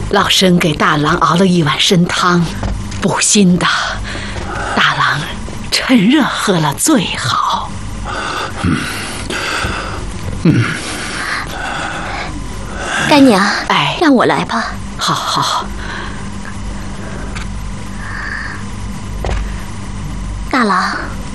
老身给大郎熬了一碗参汤，补心的。大郎趁热喝了最好。 干娘， 哎， 让我来吧。 好好。 大郎，